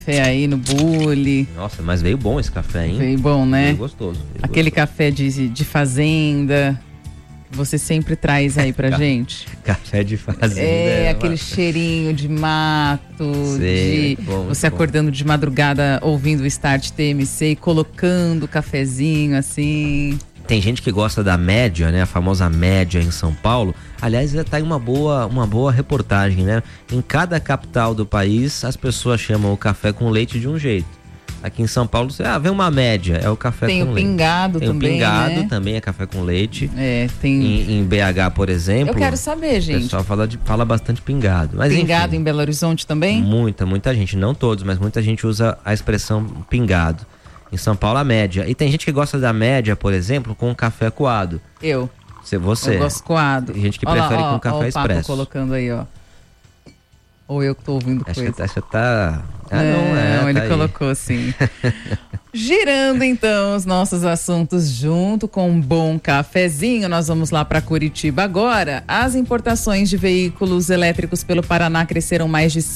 Café aí no bule. Nossa, mas veio bom esse café, hein? Veio bom, né? Veio gostoso. Aquele café de fazenda, que você sempre traz aí pra gente. Café de fazenda. Aquele cheirinho de mato, Sei, bom, você acordando de madrugada ouvindo o Start TMC e colocando o cafezinho assim. Tem gente que gosta da média, né? A famosa média em São Paulo. Aliás, tá aí uma boa reportagem, né? Em cada capital do país, as pessoas chamam o café com leite de um jeito. Aqui em São Paulo, vem uma média, é o café com leite. Tem o pingado também, Tem o pingado, né? também é café com leite. Tem... Em BH, por exemplo... Eu quero saber, gente. O pessoal fala bastante pingado. Mas, pingado enfim, em Belo Horizonte também? Muita gente, não todos, mas muita gente usa a expressão pingado. Em São Paulo, a média. E tem gente que gosta da média, por exemplo, com café coado. Você. Eu gosto coado. Tem gente que prefere com café expresso. O Paco colocando aí, ó. Ou eu que tô ouvindo coisa. Essa tá... Não, ele tá colocou sim. Girando então os nossos assuntos junto com um bom cafezinho, nós vamos lá para Curitiba agora. As importações de veículos elétricos pelo Paraná cresceram mais de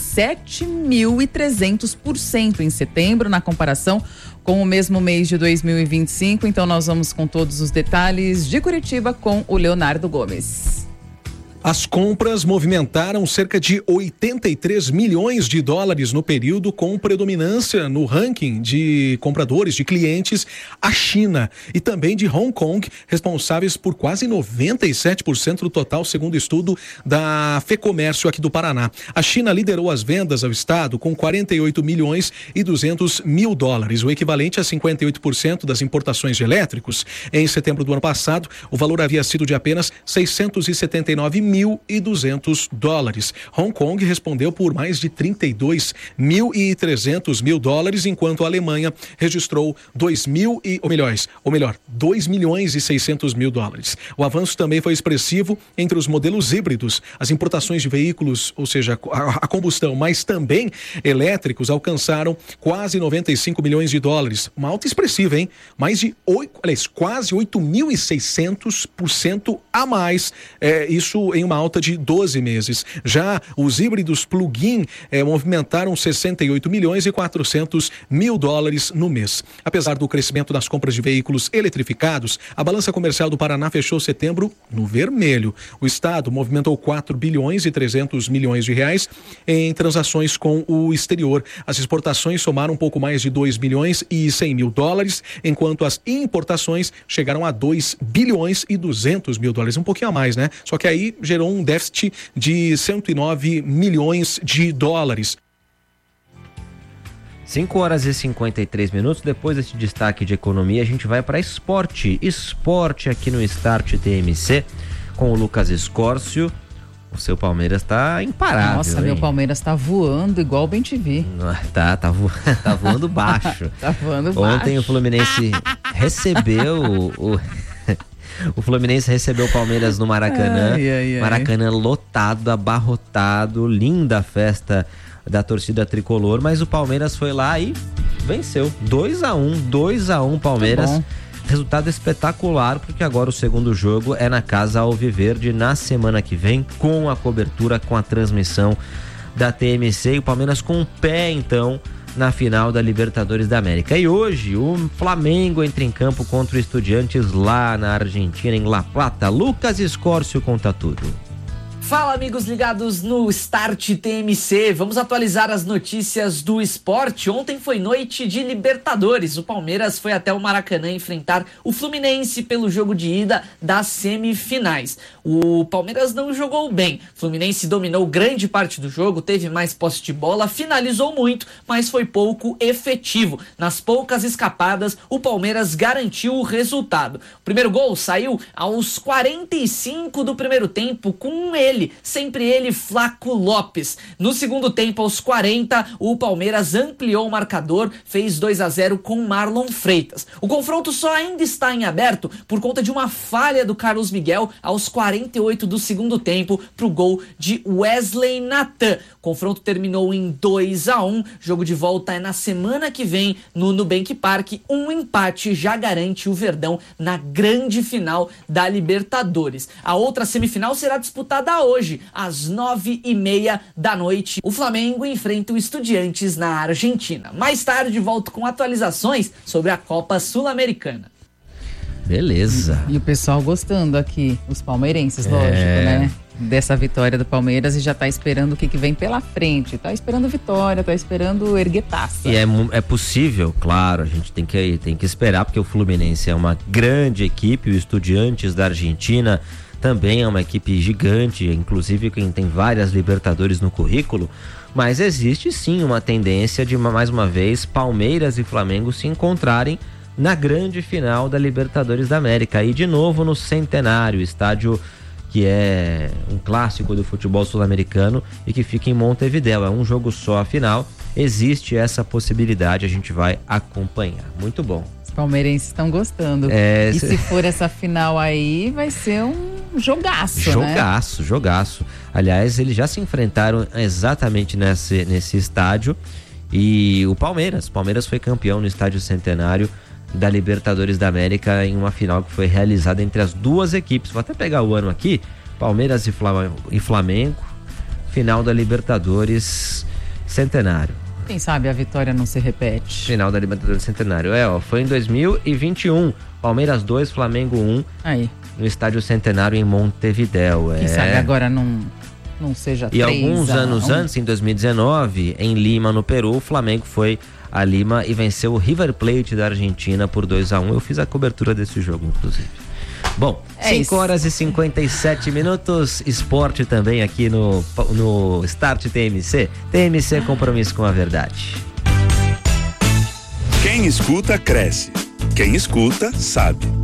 7.300% em setembro, na comparação com o mesmo mês de 2025. Então nós vamos com todos os detalhes de Curitiba com o Leonardo Gomes. As compras movimentaram cerca de 83 milhões de dólares no período, com predominância no ranking de compradores, de clientes, a China e também de Hong Kong, responsáveis por quase 97% do total, segundo estudo da FEComércio aqui do Paraná. A China liderou as vendas ao estado com 48 milhões e 200 mil dólares, o equivalente a 58% das importações de elétricos. Em setembro do ano passado, o valor havia sido de apenas 679.200 dólares. Hong Kong respondeu por mais de 32.300 mil dólares, enquanto a Alemanha registrou 2 milhões e 600 mil dólares. O avanço também foi expressivo entre os modelos híbridos. As importações de veículos, ou seja, a combustão, mas também elétricos, alcançaram quase 95 milhões de dólares. Uma alta expressiva, hein? Quase 8.600% a mais. Isso em uma alta de 12 meses. Já os híbridos plug-in movimentaram 68 milhões e 400 mil dólares no mês. Apesar do crescimento das compras de veículos eletrificados, a balança comercial do Paraná fechou setembro no vermelho. O estado movimentou 4 bilhões e 300 milhões de reais em transações com o exterior. As exportações somaram um pouco mais de 2 bilhões e 100 mil dólares, enquanto as importações chegaram a 2 bilhões e 200 mil dólares. Um pouquinho a mais, né? Só que aí gerou um déficit de 109 milhões de dólares. 5 horas e 53 minutos. Depois desse destaque de economia, a gente vai para esporte. Esporte aqui no Start TMC com o Lucas Escórcio. O seu Palmeiras tá imparável. Nossa, meu Palmeiras tá voando igual o Bem-TV. Tá voando baixo. Tá voando baixo. Ontem o Fluminense recebeu o Fluminense recebeu o Palmeiras no Maracanã. Maracanã lotado, abarrotado, linda a festa da torcida tricolor, mas o Palmeiras foi lá e venceu. 2-1 Palmeiras. Resultado espetacular, porque agora o segundo jogo é na Casa Alviverde na semana que vem, com a cobertura, com a transmissão da TMC, e o Palmeiras com o pé, então, na final da Libertadores da América. E hoje o Flamengo entra em campo contra o Estudiantes lá na Argentina, em La Plata. Lucas Escórcio conta tudo. Fala, amigos ligados no Start TMC, vamos atualizar as notícias do esporte. Ontem foi noite de Libertadores, o Palmeiras foi até o Maracanã enfrentar o Fluminense pelo jogo de ida das semifinais. O Palmeiras não jogou bem, o Fluminense dominou grande parte do jogo, teve mais posse de bola, finalizou muito, mas foi pouco efetivo. Nas poucas escapadas, o Palmeiras garantiu o resultado. O primeiro gol saiu aos 45 do primeiro tempo com sempre ele, Flaco Lopes. No segundo tempo, aos 40, o Palmeiras ampliou o marcador, fez 2-0 com Marlon Freitas. O confronto só ainda está em aberto por conta de uma falha do Carlos Miguel aos 48 do segundo tempo para o gol de Wesley Natan. O confronto terminou em 2-1. Jogo de volta é na semana que vem no Nubank Park. Um empate já garante o Verdão na grande final da Libertadores. A outra semifinal será disputada hoje, às 9h30 da noite. O Flamengo enfrenta o Estudiantes na Argentina. Mais tarde, volto com atualizações sobre a Copa Sul-Americana. Beleza. E o pessoal gostando aqui, os palmeirenses, lógico, né? Dessa vitória do Palmeiras, e já tá esperando o que vem pela frente. Tá esperando vitória, tá esperando erguer taça. E é possível, claro, a gente tem que esperar, porque o Fluminense é uma grande equipe, o Estudiantes da Argentina também é uma equipe gigante, inclusive quem tem várias Libertadores no currículo, mas existe sim uma tendência de, mais uma vez, Palmeiras e Flamengo se encontrarem na grande final da Libertadores da América, e de novo no Centenário, estádio que é um clássico do futebol sul-americano e que fica em Montevidéu. É um jogo só a final, existe essa possibilidade, a gente vai acompanhar. Muito bom. Os palmeirenses estão gostando. E se for essa final aí, vai ser um jogaço, Jogaço, né? Jogaço. Aliás, eles já se enfrentaram exatamente nesse estádio, e o Palmeiras foi campeão no estádio Centenário da Libertadores da América em uma final que foi realizada entre as duas equipes. Vou até pegar o ano aqui: Palmeiras e Flamengo, final da Libertadores Centenário. Quem sabe a vitória não se repete. Final da Libertadores Centenário. Foi em 2021. Palmeiras 2, Flamengo 1. Aí. No estádio Centenário em Montevidéu. Quem sabe agora não seja 3-1. E alguns anos antes, em 2019, em Lima, no Peru, o Flamengo foi a Lima e venceu o River Plate da Argentina por 2-1. Eu fiz a cobertura desse jogo, inclusive. Bom, 5 horas e 57 minutos, esporte também aqui no Start TMC. TMC, compromisso com a verdade. Quem escuta, cresce. Quem escuta, sabe.